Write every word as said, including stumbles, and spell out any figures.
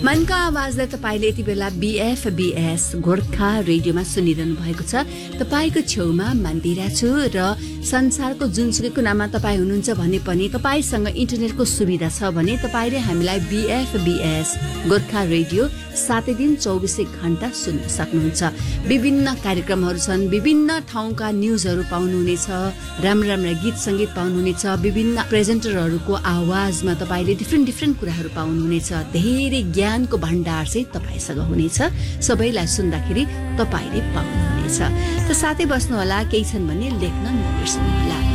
मनका आवाजलाई तपाईँले यति बेला बीएफबीएस गोर्खा रेडियोमा सुनिरहनु भएको छ। तपाईँको छेउमा मन्दिरा छु र संसारको जुनसुकै कुनामा तपाईँ हुनुहुन्छ भने पनि तपाईँसँग इन्टरनेटको सुविधा छ भने तपाईँले हामीलाई बीएफबीएस गोर्खा रेडियो सातै दिन चौबिसै घण्टा सुन्न सक्नुहुन्छ। विभिन्न कार्यक्रमहरू छन्, विभिन्न ठाउँका न्युजहरू पाउनुहुनेछ, राम्रा राम्रा गीत सङ्गीत पाउनुहुनेछ, विभिन्न प्रेजेन्टरहरूको आवाजमा तपाईँले डिफ्रेन्ट डिफ्रेन्ट कुराहरू पाउनुहुनेछ। धेरै ज्ञानको भण्डार चाहिँ तपाईँसँग हुनेछ। सबैलाई सुन्दाखेरि तपाईँले पाउनुहुनेछ। त साथै बस्नुहोला, केही छन् भने लेख्न नबिर्सनुहोला।